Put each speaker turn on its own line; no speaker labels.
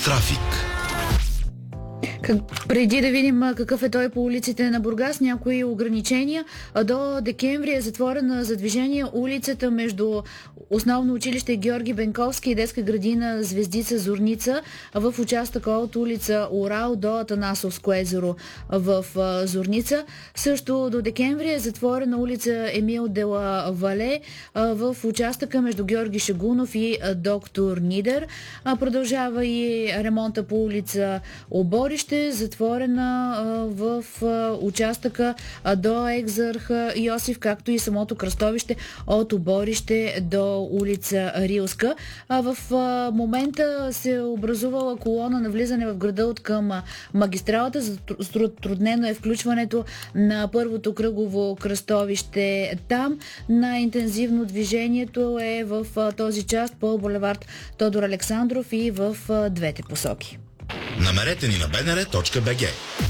Трафик.
Преди да видим какъв е той по улиците на Бургас, някои ограничения. До декември е затворена за движение улицата между Основно училище Георги Бенковски и детска градина Звездица Зорница в участъка от улица Урал до Атанасовско езеро в Зорница. Също до декември е затворена улица Емил Дела Вале в участъка между Георги Шагунов и Доктор Нидер. Продължава и ремонта по улица Оборище, затворена в участъка до Екзарх Йосиф, както и самото кръстовище от Оборище до улица Рилска. В момента се е образувала колона на влизане в града от към магистралата. Затруднено е включването на първото кръгово кръстовище там. Най-интензивно движението е в този част по булевард Тодор Александров и в двете посоки.
Намерете ни на bnr.bg.